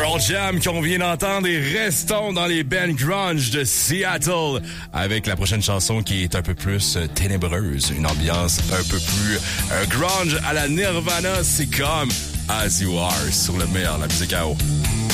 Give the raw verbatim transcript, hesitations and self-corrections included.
Pearl Jam qu'on vient d'entendre et restons dans les bands grunge de Seattle avec la prochaine chanson qui est un peu plus euh, ténébreuse, une ambiance un peu plus euh, grunge à la Nirvana. C'est comme As You Are sur le meilleur, la musique à eau.